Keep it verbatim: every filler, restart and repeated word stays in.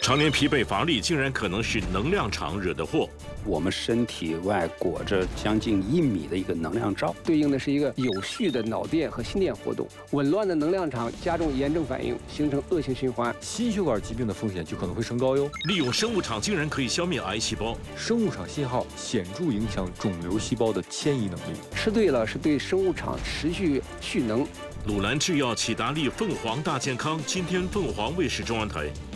常年疲惫乏力，竟然可能是能量场惹的祸。 我们身体外裹着将近一米的一个能量罩， 对应的是一个有序的脑电和心电活动。紊乱的能量场加重炎症反应，形成恶性循环， 心血管疾病的风险就可能会升高哟。 利用生物场竟然可以消灭癌细胞， 生物场信号显著影响肿瘤细胞的迁移能力。 吃对了是对生物场持续蓄能。 鲁兰制药启达利凤凰大健康，今天凤凰卫视中央台。